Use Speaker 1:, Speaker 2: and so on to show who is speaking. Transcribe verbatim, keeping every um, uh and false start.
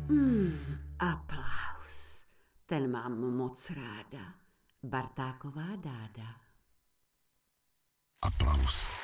Speaker 1: Hmm, aplaus. Ten mám moc ráda. Bartáková Dáda.
Speaker 2: Aplaus.